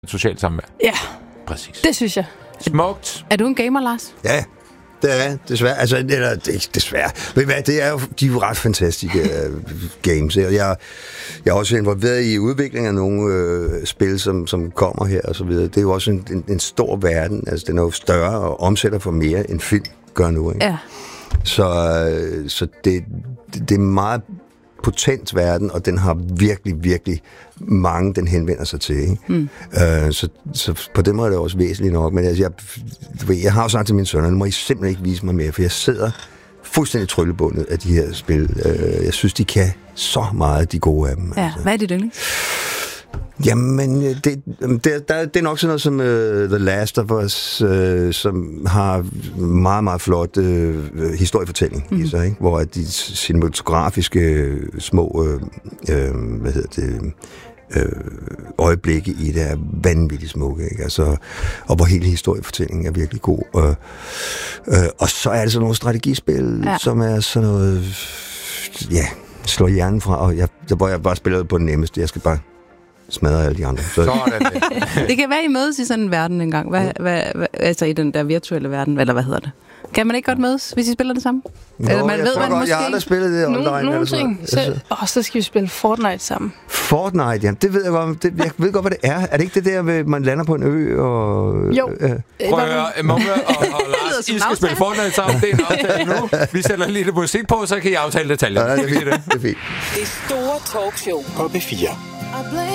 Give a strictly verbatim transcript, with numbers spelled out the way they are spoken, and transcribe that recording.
socialt samvær. Ja, præcis. Det synes jeg. Smukt. Er du en gamer, Lars? Ja, det er desværre. Altså, eller, det er desværre. Ved hvad, det er jo, de er jo ret fantastiske uh, games. Jeg, jeg er også involveret i udviklingen af nogle uh, spil, som, som kommer her og så videre. Det er jo også en, en, en stor verden. Altså, den er jo større og omsætter for mere, end film gør nu. Ikke? Ja. Så, uh, så det, det, det er meget potent verden, og den har virkelig, virkelig mange, den henvender sig til. Ikke? Mm. Uh, så, så på den måde er det også væsentligt nok. Men altså, jeg, jeg har jo sagt til mine sønner, nu må I simpelthen ikke vise mig mere, for jeg sidder fuldstændig tryllebundet af de her spil. Uh, jeg synes, de kan så meget, de gode af dem. Ja, altså. hvad er dit yndlings? Jamen, det, det, der, det er nok sådan noget som uh, The Last of Us, uh, som har meget, meget flot uh, historiefortælling mm. i sig, ikke? Hvor de cinematografiske små uh, uh, hvad hedder det, uh, øjeblikke i det er vanvittigt smukke, ikke? Altså, og hvor hele historiefortællingen er virkelig god. Uh, uh, og så er det sådan nogle strategispil, ja. Som er sådan noget, ja, slår hjernen fra, og jeg, hvor jeg bare spiller på den nemmeste. Jeg skal bare smadrer alle de andre. Så. Det. det kan være, I mødes i sådan en verden engang. Hvad, hvad, hvad, altså i den der virtuelle verden, eller hvad hedder det? Kan man ikke godt mødes, hvis I spiller det samme? Nå, eller man jeg ved, man godt, måske... jeg har aldrig spillet det online. Nogle, nogle ting. Så, åh, så skal vi spille Fortnite sammen. Fortnite, ja. Det ved jeg godt. Det, jeg ved godt, hvad det er. Er det ikke det der, med, man lander på en ø og... Jo. Øh, Prøv at høre, Monge og, og Lars, I skal spille Fortnite sammen. Det er en aftale nu. Vi sætter lige lidt musik på, så kan I aftale detaljer. Ja, det er fint. Det er fint. Det store talkshow på B fire.